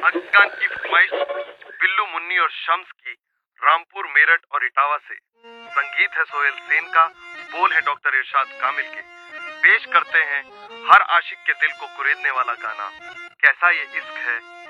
अज्ञान की फरमाइश बिल्लू मुन्नी और शम्स की, रामपुर, मेरठ और इटावा से। संगीत है सोहेल सेन का, बोल है डॉक्टर इरशाद कामिल के। पेश करते हैं हर आशिक के दिल को कुरेदने वाला गाना, कैसा ये इश्क है।